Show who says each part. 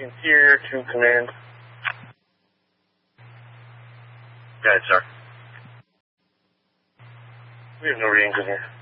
Speaker 1: Interior to command.
Speaker 2: Go ahead, sir.
Speaker 1: We have no readings in here.